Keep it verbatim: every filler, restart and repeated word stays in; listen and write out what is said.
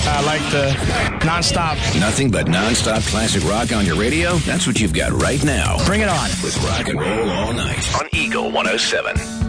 I like the nonstop. Nothing but nonstop classic rock on your radio? That's what you've got right now. Bring it on. With Rock and Roll All Night on Eagle one oh seven.